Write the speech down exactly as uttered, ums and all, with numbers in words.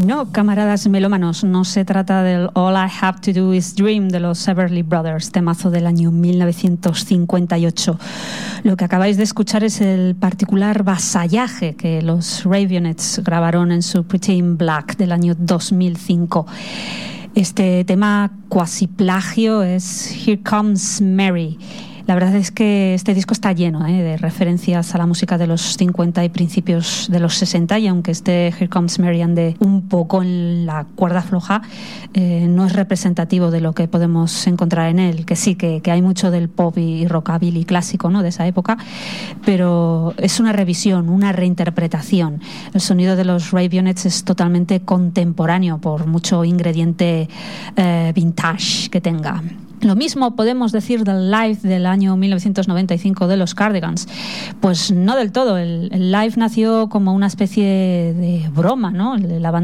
no, camaradas melómanos, no se trata del All I Have to Do Is Dream de los Everly Brothers, temazo del año mil novecientos cincuenta y ocho. Lo que acabáis de escuchar es el particular vasallaje que los Raveonettes grabaron en su Pretty in Black del año dos mil cinco. Este tema cuasi plagio es Here Comes Mary. La verdad es que este disco está lleno ¿eh? de referencias a la música de los cincuenta y principios de los sesenta, y aunque este Here Comes Mary ande un poco en la cuerda floja, eh, no es representativo de lo que podemos encontrar en él, que sí, que, que hay mucho del pop y rockabilly clásico, ¿no? de esa época, pero es una revisión, una reinterpretación. El sonido de los Raveonettes es totalmente contemporáneo, por mucho ingrediente eh, vintage que tenga. Lo mismo podemos decir del live del año mil novecientos noventa y cinco de los Cardigans. Pues no del todo. El, el live nació como una especie de broma, ¿no? La banda